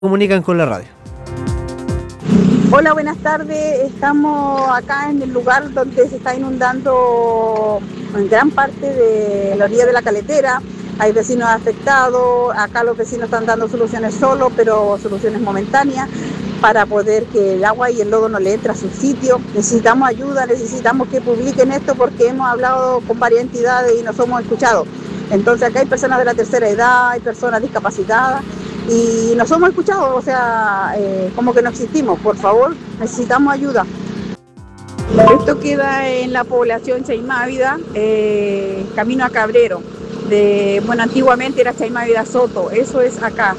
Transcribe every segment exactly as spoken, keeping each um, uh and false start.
comunican con la radio. Hola, buenas tardes. Estamos acá en el lugar donde se está inundando en gran parte de la orilla de la Caletera. Hay vecinos afectados. Acá los vecinos están dando soluciones solos, pero soluciones momentáneas para poder que el agua y el lodo no le entre a su sitio. Necesitamos ayuda, necesitamos que publiquen esto porque hemos hablado con varias entidades y no somos escuchados. Entonces acá hay personas de la tercera edad, hay personas discapacitadas y no somos escuchados, o sea, eh, como que no existimos. Por favor, necesitamos ayuda. Esto queda en la población Chaimávida, eh, camino a Cabrero. De, bueno, antiguamente era Chaimávida Soto, eso es acá.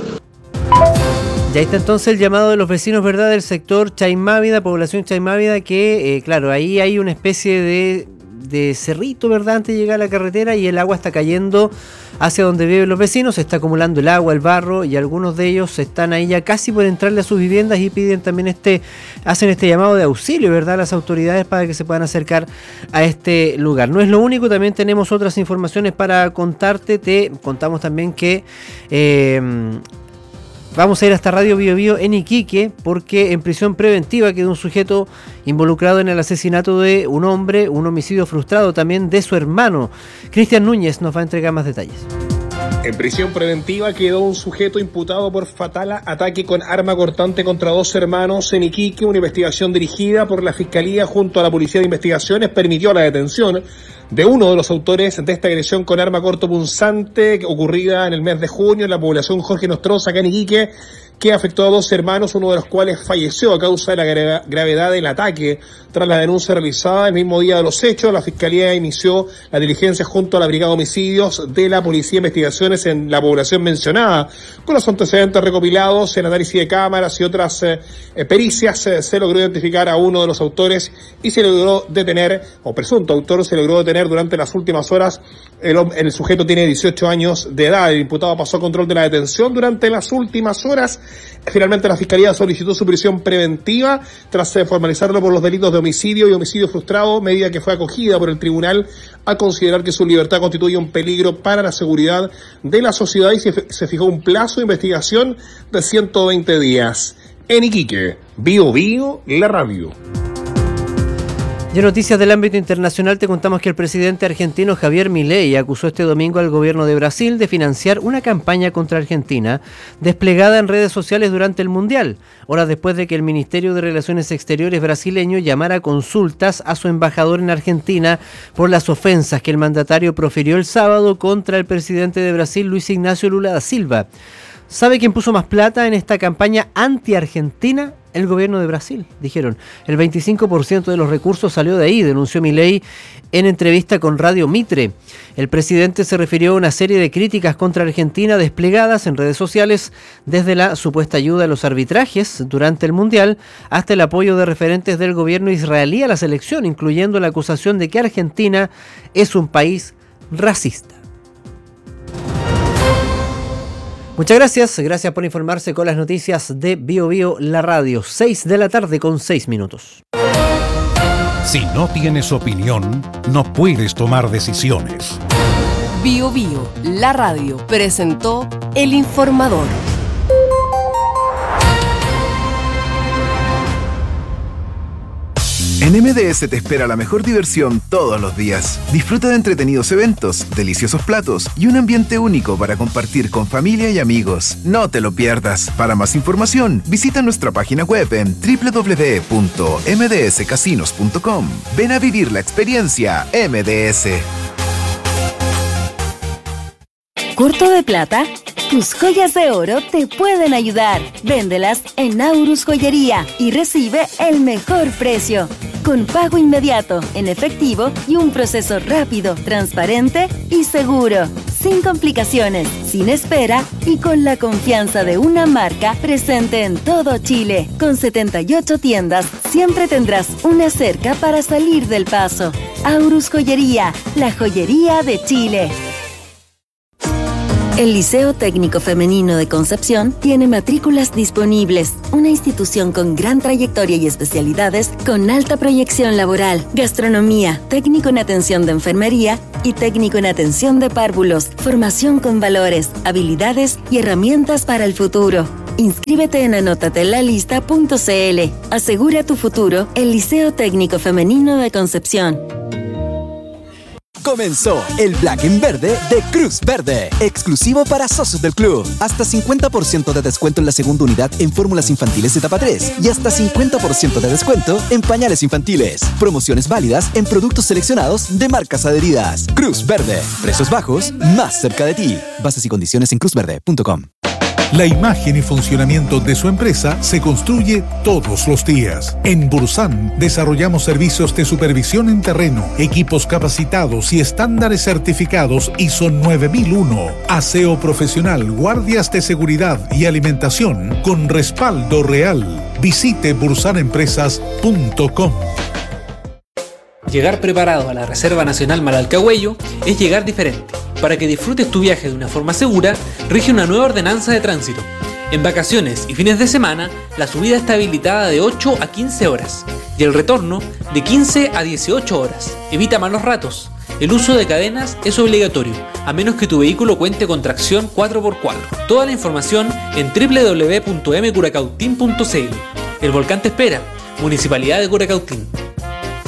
Y ahí está entonces el llamado de los vecinos, ¿verdad?, del sector Chaimávida, población Chaimávida, que, eh, claro, ahí hay una especie de, de cerrito, ¿verdad?, antes de llegar a la carretera, y el agua está cayendo hacia donde viven los vecinos, se está acumulando el agua, el barro, y algunos de ellos están ahí ya casi por entrarle a sus viviendas y piden también este, hacen este llamado de auxilio, ¿verdad?, a las autoridades para que se puedan acercar a este lugar. No es lo único, también tenemos otras informaciones para contarte. Te contamos también que eh, vamos a ir hasta Radio Bio Bio en Iquique, porque en prisión preventiva quedó un sujeto involucrado en el asesinato de un hombre, un homicidio frustrado también de su hermano. Cristian Núñez nos va a entregar más detalles. En prisión preventiva quedó un sujeto imputado por fatal ataque con arma cortante contra dos hermanos en Iquique. Una investigación dirigida por la Fiscalía junto a la Policía de Investigaciones permitió la detención de uno de los autores de esta agresión con arma cortopunzante ocurrida en el mes de junio en la población Jorge Nostroza, acá en Iquique, que afectó a dos hermanos, uno de los cuales falleció a causa de la gra- gravedad del ataque. Tras la denuncia realizada el mismo día de los hechos, la Fiscalía inició la diligencia junto a la Brigada de Homicidios de la Policía de Investigaciones en la población mencionada. Con los antecedentes recopilados en análisis de cámaras y otras eh, pericias, eh, se logró identificar a uno de los autores y se logró detener, o presunto autor, se logró detener durante las últimas horas. El, el sujeto tiene dieciocho años de edad. El imputado pasó a control de la detención durante las últimas horas. Finalmente la Fiscalía solicitó su prisión preventiva tras formalizarlo por los delitos de homicidio y homicidio frustrado, medida que fue acogida por el tribunal a considerar que su libertad constituye un peligro para la seguridad de la sociedad, y se, se fijó un plazo de investigación de ciento veinte días. En Iquique, Bio Bio, la radio. Y en noticias del ámbito internacional te contamos que el presidente argentino Javier Milei acusó este domingo al gobierno de Brasil de financiar una campaña contra Argentina desplegada en redes sociales durante el Mundial, horas después de que el Ministerio de Relaciones Exteriores brasileño llamara a consultas a su embajador en Argentina por las ofensas que el mandatario profirió el sábado contra el presidente de Brasil, Luis Ignacio Lula da Silva. ¿Sabe quién puso más plata en esta campaña anti-Argentina? El gobierno de Brasil, dijeron. El veinticinco por ciento de los recursos salió de ahí, denunció Milei en entrevista con Radio Mitre. El presidente se refirió a una serie de críticas contra Argentina desplegadas en redes sociales, desde la supuesta ayuda a los arbitrajes durante el Mundial hasta el apoyo de referentes del gobierno israelí a la selección, incluyendo la acusación de que Argentina es un país racista. Muchas gracias, gracias por informarse con las noticias de Bio Bio, la radio. seis de la tarde con seis minutos. Si no tienes opinión, no puedes tomar decisiones. Bio Bio, la radio, presentó El Informador. En M D S te espera la mejor diversión todos los días. Disfruta de entretenidos eventos, deliciosos platos y un ambiente único para compartir con familia y amigos. No te lo pierdas. Para más información, visita nuestra página web en doble u doble u doble u punto m d s casinos punto com. Ven a vivir la experiencia M D S. ¿Corto de plata? Tus joyas de oro te pueden ayudar. Véndelas en Aurus Joyería y recibe el mejor precio. Con pago inmediato, en efectivo y un proceso rápido, transparente y seguro. Sin complicaciones, sin espera y con la confianza de una marca presente en todo Chile. Con setenta y ocho tiendas, siempre tendrás una cerca para salir del paso. Aurus Joyería, la joyería de Chile. El Liceo Técnico Femenino de Concepción tiene matrículas disponibles, una institución con gran trayectoria y especialidades con alta proyección laboral, gastronomía, técnico en atención de enfermería y técnico en atención de párvulos, formación con valores, habilidades y herramientas para el futuro. Inscríbete en anótatelalista punto c l. Asegura tu futuro, el Liceo Técnico Femenino de Concepción. Comenzó el Black en Verde de Cruz Verde, exclusivo para socios del club. Hasta cincuenta por ciento de descuento en la segunda unidad en fórmulas infantiles etapa tres y hasta cincuenta por ciento de descuento en pañales infantiles. Promociones válidas en productos seleccionados de marcas adheridas. Cruz Verde, precios bajos, más cerca de ti. Bases y condiciones en cruz verde punto com. La imagen y funcionamiento de su empresa se construye todos los días. En Bursan desarrollamos servicios de supervisión en terreno, equipos capacitados y estándares certificados I S O nueve mil uno, aseo profesional, guardias de seguridad y alimentación con respaldo real. Visite bursan empresas punto com. Llegar preparado a la Reserva Nacional Malalcahuello es llegar diferente. Para que disfrutes tu viaje de una forma segura, rige una nueva ordenanza de tránsito. En vacaciones y fines de semana, la subida está habilitada de ocho a quince horas y el retorno de quince a dieciocho horas. Evita malos ratos. El uso de cadenas es obligatorio, a menos que tu vehículo cuente con tracción cuatro por cuatro. Toda la información en doble u doble u doble u punto m curacautín punto c l. El volcán te espera. Municipalidad de Curacautín.